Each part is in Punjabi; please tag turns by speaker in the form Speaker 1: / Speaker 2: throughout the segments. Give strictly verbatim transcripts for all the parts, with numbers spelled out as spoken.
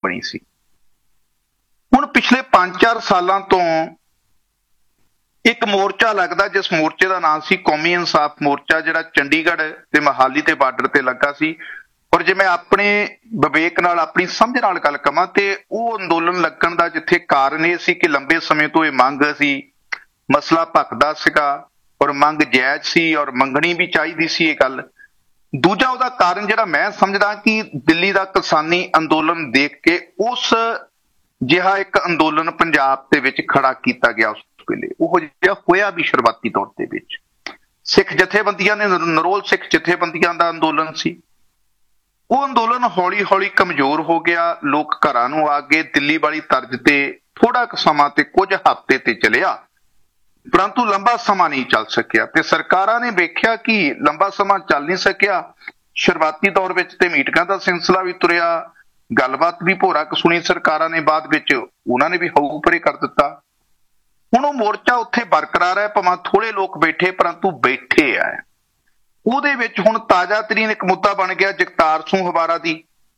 Speaker 1: ਬਣੀ ਸੀ। ਹੁਣ ਪਿਛਲੇ ਪੰਜ ਚਾਰ ਸਾਲਾਂ ਤੋਂ ਇੱਕ ਮੋਰਚਾ ਲੱਗਦਾ ਜਿਸ ਮੋਰਚੇ ਦਾ ਨਾਮ ਸੀ ਕੌਮੀ ਇਨਸਾਫ ਮੋਰਚਾ, ਜਿਹੜਾ ਚੰਡੀਗੜ੍ਹ ਤੇ ਮੋਹਾਲੀ ਦੇ ਬਾਰਡਰ ਤੇ ਲੱਗਾ ਸੀ। ਔਰ ਜੇ ਮੈਂ ਆਪਣੇ ਵਿਵੇਕ ਨਾਲ ਆਪਣੀ ਸਮਝ ਨਾਲ ਗੱਲ ਕਵਾਂ ਤੇ ਉਹ ਅੰਦੋਲਨ ਲੱਗਣ ਦਾ ਜਿੱਥੇ ਕਾਰਨ ਇਹ ਸੀ ਕਿ ਲੰਬੇ ਸਮੇਂ ਤੋਂ ਇਹ ਮੰਗ ਸੀ, ਮਸਲਾ ਭਖਦਾ ਸੀਗਾ ਔਰ ਮੰਗ ਜਾਇਜ਼ ਸੀ ਔਰ ਮੰਗਣੀ ਵੀ ਚਾਹੀਦੀ ਸੀ ਇਹ ਗੱਲ। ਦੂਜਾ ਉਹਦਾ ਕਾਰਨ ਜਿਹੜਾ ਮੈਂ ਸਮਝਦਾ ਕਿ ਦਿੱਲੀ ਦਾ ਕਿਸਾਨੀ ਅੰਦੋਲਨ ਦੇਖ ਕੇ ਉਸ ਜਿਹਾ ਇੱਕ ਅੰਦੋਲਨ ਪੰਜਾਬ ਦੇ ਵਿੱਚ ਖੜਾ ਕੀਤਾ ਗਿਆ ਉਸ ਵੇਲੇ, ਉਹ ਜਿਹਾ ਹੋਇਆ ਵੀ ਸ਼ੁਰੂਆਤੀ ਤੌਰ ਦੇ ਵਿੱਚ ਸਿੱਖ ਜਥੇਬੰਦੀਆਂ ਨੇ, ਨਰੋਲ ਸਿੱਖ ਜਥੇਬੰਦੀਆਂ ਦਾ ਅੰਦੋਲਨ ਸੀ। ਉਹ ਅੰਦੋਲਨ ਹੌਲੀ ਹੌਲੀ ਕਮਜ਼ੋਰ ਹੋ ਗਿਆ, ਲੋਕ ਘਰਾਂ ਨੂੰ ਆ ਗਏ, ਦਿੱਲੀ ਵਾਲੀ ਤਰਜ਼ ਤੇ ਥੋੜਾ ਕੁ ਸਮਾਂ ਤੇ ਕੁਝ ਹਫ਼ਤੇ ਤੇ ਚੱਲਿਆ, ਪਰੰਤੂ ਲੰਬਾ ਸਮਾਂ ਨਹੀਂ ਚੱਲ ਸਕਿਆ ਤੇ ਸਰਕਾਰਾਂ ਨੇ ਵੇਖਿਆ ਕਿ ਲੰਬਾ ਸਮਾਂ ਚੱਲ ਨਹੀਂ ਸਕਿਆ। ਸ਼ੁਰੂਆਤੀ ਦੌਰ ਵਿੱਚ ਤੇ ਮੀਟਿੰਗਾਂ ਦਾ ਸਿਲਸਿਲਾ ਵੀ ਤੁਰਿਆ, ਗੱਲਬਾਤ ਵੀ ਭੋਰਾ ਕੁ ਸੁਣੀ ਸਰਕਾਰਾਂ ਨੇ, ਬਾਅਦ ਵਿੱਚ ਉਹਨਾਂ ਨੇ ਵੀ ਹਊ ਪਰੇ ਕਰ ਦਿੱਤਾ। ਹੁਣ ਉਹ ਮੋਰਚਾ ਉੱਥੇ ਬਰਕਰਾਰ ਹੈ, ਭਾਵੇਂ ਥੋੜੇ ਲੋਕ ਬੈਠੇ ਪਰੰਤੂ ਬੈਠੇ ਆ। ਉਹਦੇ ਵਿੱਚ ਹੁਣ ਤਾਜ਼ਾ ਤਰੀਨ ਇੱਕ ਮੁੱਦਾ ਬਣ ਗਿਆ ਜਗਤਾਰ ਸਿੰਘ ਹਵਾਰਾ ਦੀ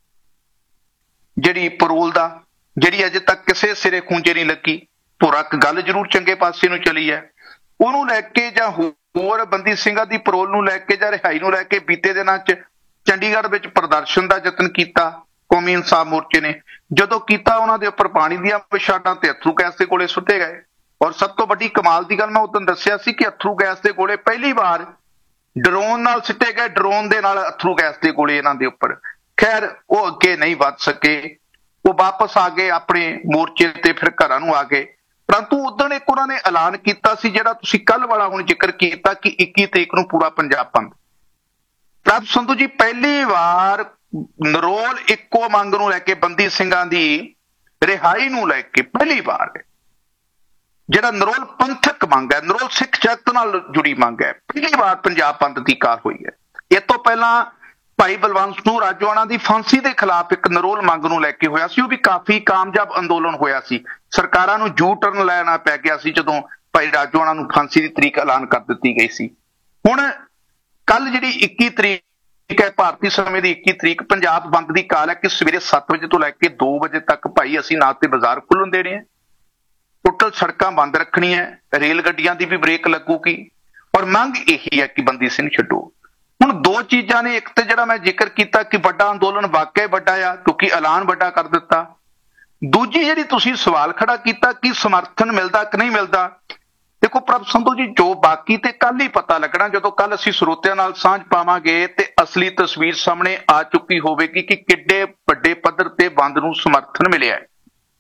Speaker 1: ਜਿਹੜੀ ਪਰੋਲ ਦਾ, ਜਿਹੜੀ ਅਜੇ ਤੱਕ ਕਿਸੇ ਸਿਰੇ ਖੂੰਜੇ ਨਹੀਂ ਲੱਗੀ। ਭੋਰਾ ਗੱਲ ਜ਼ਰੂਰ ਚੰਗੇ ਪਾਸੇ ਨੂੰ ਚਲੀ ਹੈ। ਉਹਨੂੰ ਲੈ ਕੇ ਜਾਂ ਹੋਰ ਬੰਦੀ ਸਿੰਘਾਂ ਦੀ ਪਰੋਲ ਨੂੰ ਲੈ ਕੇ ਜਾਂ ਰਿਹਾਈ ਨੂੰ ਲੈ ਕੇ ਬੀਤੇ ਦਿਨਾਂ 'ਚ ਚੰਡੀਗੜ੍ਹ ਵਿੱਚ ਪ੍ਰਦਰਸ਼ਨ ਦਾ ਯਤਨ ਕੀਤਾ ਕੌਮੀ ਇਨਸਾਫ ਮੋਰਚੇ ਨੇ। ਜਦੋਂ ਕੀਤਾ ਉਹਨਾਂ ਦੇ ਉੱਪਰ ਪਾਣੀ ਦੀਆਂ ਵਿਛਾੜਾਂ ਤੇ ਅਥਰੂ ਗੈਸ ਦੇ ਗੋਲੇ ਸੁੱਟੇ ਗਏ। ਔਰ ਸਭ ਤੋਂ ਵੱਡੀ ਕਮਾਲ ਦੀ ਗੱਲ ਮੈਂ ਉਦੋਂ ਦੱਸਿਆ ਸੀ ਕਿ ਅਥਰੂ ਗੈਸ ਦੇ ਗੋਲੇ ਪਹਿਲੀ ਵਾਰ ਡਰੋਨ ਨਾਲ ਸਿੱਟੇ ਗਏ, ਡਰੋਨ ਦੇ ਨਾਲ ਅਥਰੂ ਗੈਸ ਦੇ ਗੋਲੇ ਇਹਨਾਂ ਦੇ ਉੱਪਰ। ਖੈਰ ਉਹ ਅੱਗੇ ਨਹੀਂ ਵੱਧ ਸਕੇ, ਉਹ ਵਾਪਸ ਆ ਗਏ ਆਪਣੇ ਮੋਰਚੇ ਤੇ, ਫਿਰ ਘਰਾਂ ਨੂੰ ਆ ਗਏ। ਪਰੰਤੂ ਉਦੋਂ ਇੱਕ ਉਹਨਾਂ ਨੇ ਐਲਾਨ ਕੀਤਾ ਸੀ ਜਿਹੜਾ ਤੁਸੀਂ ਕੱਲ ਵਾਲਾ ਹੁਣ ਜ਼ਿਕਰ ਕੀਤਾ ਕਿ ਇੱਕੀ ਤਰੀਕ ਨੂੰ ਪੂਰਾ ਪੰਜਾਬ ਬੰਦ। ਪ੍ਰਭ ਸੰਧੂ ਜੀ, ਪਹਿਲੀ ਵਾਰ ਨਰੋਲ ਇੱਕੋ ਮੰਗ ਨੂੰ ਲੈ ਕੇ ਬੰਦੀ ਸਿੰਘਾਂ ਦੀ ਰਿਹਾਈ ਨੂੰ ਲੈ ਕੇ ਪਹਿਲੀ ਵਾਰ ਜਿਹੜਾ ਨਰੋਲ ਪੰਥਕ ਮੰਗ ਹੈ, ਨਰੋਲ ਸਿੱਖ ਜਗਤ ਨਾਲ ਜੁੜੀ ਮੰਗ ਹੈ, ਪਹਿਲੀ ਵਾਰ ਪੰਜਾਬ ਬੰਦ ਦੀ ਕਾਰ ਹੋਈ ਹੈ। ਇਹ ਤੋਂ ਪਹਿਲਾਂ ਭਾਈ ਬਲਵੰਤ ਸਿੰਘ ਰਾਜੋਆਣਾ ਦੀ ਫਾਂਸੀ ਦੇ ਖਿਲਾਫ ਇੱਕ ਨਰੋਲ ਮੰਗ ਨੂੰ ਲੈ ਕੇ ਹੋਇਆ ਸੀ, ਉਹ ਵੀ ਕਾਫੀ ਕਾਮਯਾਬ ਅੰਦੋਲਨ ਹੋਇਆ ਸੀ। ਸਰਕਾਰਾਂ ਨੂੰ ਯੂ ਟਰਨ ਲੈਣਾ ਪੈ ਗਿਆ ਸੀ ਜਦੋਂ ਭਾਈ ਰਾਜੋਆਣਾ ਨੂੰ ਫਾਂਸੀ ਦੀ ਤਰੀਕ ਐਲਾਨ ਕਰ ਦਿੱਤੀ ਗਈ ਸੀ। ਹੁਣ ਕੱਲ ਜਿਹੜੀ ਇੱਕੀ ਤਰੀਕ ਹੈ, ਭਾਰਤੀ ਸਮੇਂ ਦੀ ਇੱਕੀ ਤਰੀਕ, ਪੰਜਾਬ ਬੰਦ ਦੀ ਕਾਲ ਹੈ ਕਿ ਸਵੇਰੇ ਸੱਤ ਵਜੇ ਤੋਂ ਲੈ ਕੇ ਦੋ ਵਜੇ ਤੱਕ ਭਾਈ ਅਸੀਂ ਨਾ ਤੇ ਬਾਜ਼ਾਰ ਖੁੱਲ੍ਹਣ ਦੇਣੇ ਹੈ, ਟੋਟਲ ਸੜਕਾਂ ਬੰਦ ਰੱਖਣੀਆਂ, ਰੇਲ ਗੱਡੀਆਂ ਦੀ ਵੀ ਬ੍ਰੇਕ ਲੱਗੂਗੀ ਔਰ ਮੰਗ ਇਹੀ ਹੈ ਕਿ ਬੰਦੀ ਸਿੰਘ ਛੱਡੋ। ਹੁਣ ਦੋ ਚੀਜ਼ਾਂ ਨੇ, ਇੱਕ ਤੇ ਜਿਹੜਾ ਮੈਂ ਜ਼ਿਕਰ ਕੀਤਾ ਕਿ ਵੱਡਾ ਅੰਦੋਲਨ ਵਾਕਿਆ ਵੱਡਾ ਆ ਕਿਉਂਕਿ ਐਲਾਨ ਵੱਡਾ ਕਰ ਦਿੱਤਾ। ਦੂਜੀ ਜਿਹੜੀ ਤੁਸੀਂ ਸਵਾਲ ਖੜਾ ਕੀਤਾ ਕਿ ਸਮਰਥਨ ਮਿਲਦਾ ਕਿ ਨਹੀਂ ਮਿਲਦਾ, ਦੇਖੋ ਪ੍ਰਭ ਸੰਧੂ ਜੀ, ਜੋ ਬਾਕੀ ਤੇ ਕੱਲ ਹੀ ਪਤਾ ਲੱਗਣਾ ਜਦੋਂ ਕੱਲ ਅਸੀਂ ਸਰੋਤਿਆਂ ਨਾਲ ਸਾਂਝ ਪਾਵਾਂਗੇ ਤੇ ਅਸਲੀ ਤਸਵੀਰ ਸਾਹਮਣੇ ਆ ਚੁੱਕੀ ਹੋਵੇਗੀ ਕਿ ਕਿੱਡੇ ਵੱਡੇ ਪੱਧਰ ਤੇ ਬੰਦ ਨੂੰ ਸਮਰਥਨ ਮਿਲਿਆ ਹੈ।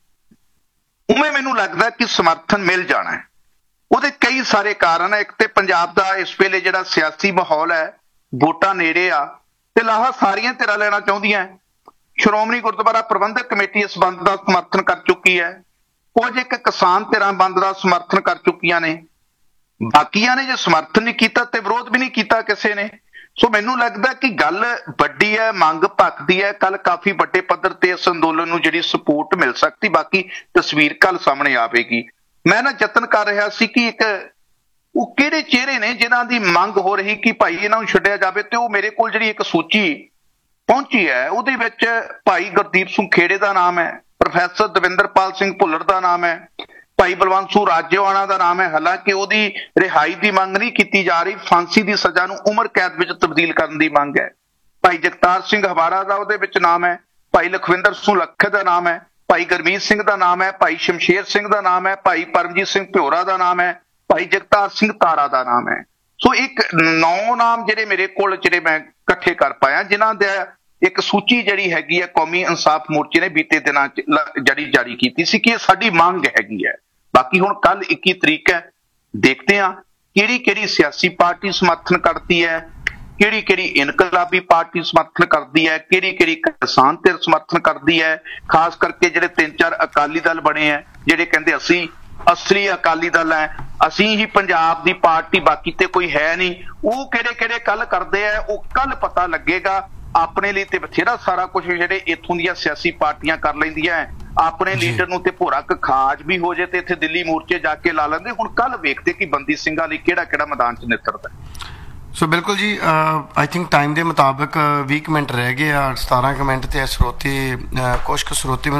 Speaker 1: ਉਵੇਂ ਮੈਨੂੰ ਲੱਗਦਾ ਕਿ ਸਮਰਥਨ ਮਿਲ ਜਾਣਾ ਹੈ। ਉਹਦੇ ਕਈ ਸਾਰੇ ਕਾਰਨ ਹੈ। ਇੱਕ ਤੇ ਪੰਜਾਬ ਦਾ ਇਸ ਵੇਲੇ ਜਿਹੜਾ ਸਿਆਸੀ ਮਾਹੌਲ ਹੈ, ਵੋਟਾਂ ਨੇੜੇ ਆ ਤੇ ਲਾਹਾ ਸਾਰੀਆਂ ਧਿਰਾਂ ਲੈਣਾ ਚਾਹੁੰਦੀਆਂ। ਸ਼੍ਰੋਮਣੀ ਗੁਰਦੁਆਰਾ ਪ੍ਰਬੰਧਕ ਕਮੇਟੀ ਇਸ ਬੰਦ ਦਾ ਸਮਰਥਨ ਕਰ ਚੁੱਕੀ ਹੈ, ਕੁਝ ਇੱਕ ਕਿਸਾਨ ਧਿਰਾਂ ਬੰਦ ਦਾ ਸਮਰਥਨ ਕਰ ਚੁੱਕੀਆਂ ਨੇ, ਬਾਕੀਆਂ ਨੇ ਜੇ ਸਮਰਥਨ ਨਹੀਂ ਕੀਤਾ ਤੇ ਵਿਰੋਧ ਵੀ ਨਹੀਂ ਕੀਤਾ ਕਿਸੇ ਨੇ। ਸੋ ਮੈਨੂੰ ਲੱਗਦਾ ਕਿ ਗੱਲ ਵੱਡੀ ਹੈ, ਮੰਗ ਭਖਦੀ ਹੈ। ਕੱਲ ਕਾਫੀ ਵੱਡੇ ਪੱਧਰ ਤੇ ਇਸ ਅੰਦੋਲਨ ਨੂੰ ਜਿਹੜੀ ਸਪੋਰਟ ਮਿਲ ਸਕਦੀ, ਬਾਕੀ ਤਸਵੀਰ ਕੱਲ ਸਾਹਮਣੇ ਆਵੇਗੀ। ਮੈਂ ਨਾ ਯਤਨ ਕਰ ਰਿਹਾ ਸੀ ਕਿ ਇੱਕ ਉਹ ਕਿਹੜੇ ਚਿਹਰੇ ਨੇ ਜਿਨ੍ਹਾਂ ਦੀ ਮੰਗ ਹੋ ਰਹੀ ਕਿ ਭਾਈ ਇਹਨਾਂ ਨੂੰ ਛੱਡਿਆ ਜਾਵੇ, ਤੇ ਉਹ ਮੇਰੇ ਕੋਲ ਜਿਹੜੀ ਇੱਕ ਸੂਚੀ ਪਹੁੰਚੀ ਹੈ ਉਹਦੇ ਵਿੱਚ ਭਾਈ ਗੁਰਦੀਪ ਸਿੰਘ ਖੇੜੇ ਦਾ ਨਾਮ ਹੈ, ਪ੍ਰੋਫੈਸਰ ਦਵਿੰਦਰਪਾਲ ਸਿੰਘ ਭੁੱਲਰ ਦਾ ਨਾਮ ਹੈ, ਭਾਈ ਬਲਵੰਤ ਸਿੰਘ ਰਾਜੋਆਣਾ ਦਾ ਨਾਮ ਹੈ। ਹਾਲਾਂਕਿ ਉਹਦੀ ਰਿਹਾਈ ਦੀ ਮੰਗ ਨਹੀਂ ਕੀਤੀ ਜਾ ਰਹੀ, ਫਾਂਸੀ ਦੀ ਸਜ਼ਾ ਨੂੰ ਉਮਰ ਕੈਦ ਵਿੱਚ ਤਬਦੀਲ ਕਰਨ ਦੀ ਮੰਗ ਹੈ। ਭਾਈ ਜਗਤਾਰ ਸਿੰਘ ਹਵਾਰਾ ਦਾ ਉਹਦੇ ਵਿੱਚ ਨਾਮ ਹੈ, ਭਾਈ ਲਖਵਿੰਦਰ ਸਿੰਘ ਲੱਖੇ ਦਾ ਨਾਮ ਹੈ, ਭਾਈ ਗੁਰਮੀਤ ਸਿੰਘ ਦਾ ਨਾਮ ਹੈ, ਭਾਈ ਸ਼ਮਸ਼ੇਰ ਸਿੰਘ ਦਾ ਨਾਮ ਹੈ, ਭਾਈ ਪਰਮਜੀਤ ਸਿੰਘ ਭਿਓਰਾ ਦਾ ਨਾਮ ਹੈ, ਭਾਈ ਜਗਤਾਰ ਸਿੰਘ ਤਾਰਾ ਦਾ ਨਾਮ ਹੈ। ਸੋ ਇੱਕ ਨੌ ਨਾਮ ਜਿਹੜੇ ਮੇਰੇ ਕੋਲ ਜਿਹੜੇ ਮੈਂ ਇਕੱਠੇ ਕਰ ਪਾਇਆ, ਜਿਨ੍ਹਾਂ ਦਾ ਇੱਕ ਸੂਚੀ ਜਿਹੜੀ ਹੈਗੀ ਹੈ ਕੌਮੀ ਇਨਸਾਫ ਮੋਰਚੇ ਨੇ ਬੀਤੇ ਦਿਨਾਂ ਚ ਜਿਹੜੀ ਜਾਰੀ ਕੀਤੀ ਸੀ ਕਿ ਇਹ ਸਾਡੀ ਮੰਗ ਹੈਗੀ ਹੈ। ਬਾਕੀ ਹੁਣ ਕੱਲ ਇੱਕੀ ਤਰੀਕ ਹੈ, ਦੇਖਦੇ ਹਾਂ ਕਿਹੜੀ ਕਿਹੜੀ ਸਿਆਸੀ ਪਾਰਟੀ ਸਮਰਥਨ ਕਰਦੀ ਹੈ, ਕਿਹੜੀ ਕਿਹੜੀ ਇਨਕਲਾਬੀ ਪਾਰਟੀ ਸਮਰਥਨ ਕਰਦੀ ਹੈ, ਕਿਹੜੀ ਕਿਹੜੀ ਕਿਸਾਨ ਧਿਰ ਸਮਰਥਨ ਕਰਦੀ ਹੈ। ਖਾਸ ਕਰਕੇ ਜਿਹੜੇ ਤਿੰਨ ਚਾਰ ਅਕਾਲੀ ਦਲ ਬਣੇ ਹੈ, ਜਿਹੜੇ ਕਹਿੰਦੇ ਅਸੀਂ ਅਸਲੀ ਅਕਾਲੀ ਦਲ ਹੈ, ਅਸੀਂ ਹੀ ਪੰਜਾਬ ਦੀ ਪਾਰਟੀ, ਬਾਕੀ ਤੇ ਕੋਈ ਹੈ ਨਹੀਂ, ਉਹ ਕਿਹੜੇ ਕਿਹੜੇ ਕੱਲ ਕਰਦੇ ਆ ਉਹ ਕੱਲ ਪਤਾ ਲੱਗੇਗਾ। ਆਪਣੇ ਲਈ ਤੇ ਬਥੇਰਾ ਸਾਰਾ ਕੁਝ ਜਿਹੜੇ ਇੱਥੋਂ ਦੀਆਂ ਸਿਆਸੀ ਪਾਰਟੀਆਂ ਕਰ ਲੈਂਦੀਆਂ, ਆਪਣੇ ਲੀਡਰ ਨੂੰ ਤੇ ਭੋਰਾ ਖਾਜ ਵੀ ਹੋ ਜੇ ਤੇ ਇੱਥੇ ਦਿੱਲੀ ਮੋਰਚੇ ਜਾ ਕੇ ਲਾ ਲੈਂਦੇ। ਹੁਣ ਕੱਲ ਵੇਖਦੇ ਕਿ ਬੰਦੀ ਸਿੰਘਾਂ ਲਈ ਕਿਹੜਾ ਕਿਹੜਾ ਮੈਦਾਨ ਚ ਨਿੱਤਰਦਾ।
Speaker 2: ਸੋ ਬਿਲਕੁਲ ਜੀ, ਆਈ ਥਿੰਕ ਟਾਈਮ ਦੇ ਮੁਤਾਬਕ ਵੀਹ ਕੁ ਮਿੰਟ ਰਹਿ ਗਏ ਆ, ਸਤਾਰਾਂ ਕੁ ਮਿੰਟ ਤੇ ਸਰੋਤੇ ਕੁਛ ਕੁ ਸਰੋਤੇ